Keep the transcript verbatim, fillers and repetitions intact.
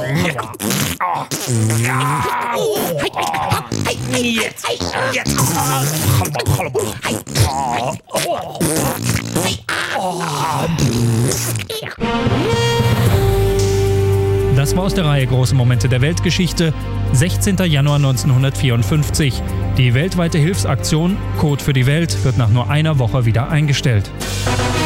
Jetzt, jetzt. Das war aus der Reihe Große Momente der Weltgeschichte, sechzehnter Januar neunzehnhundertvierundfünfzig. Die weltweite Hilfsaktion Code für die Welt wird nach nur einer Woche wieder eingestellt.